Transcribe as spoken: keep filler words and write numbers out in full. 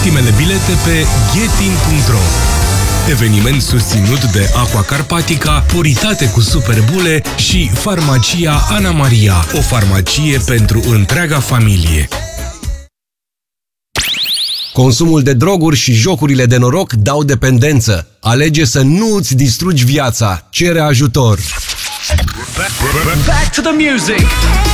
ultimele bilete pe getin punct ro. Eveniment susținut de Aqua Carpatica, Puritate cu Superbule și Farmacia Ana Maria, o farmacie pentru întreaga familie. Consumul de droguri și jocurile de noroc dau dependență. Alege să nu îți distrugi viața. Cere ajutor. Back to the music.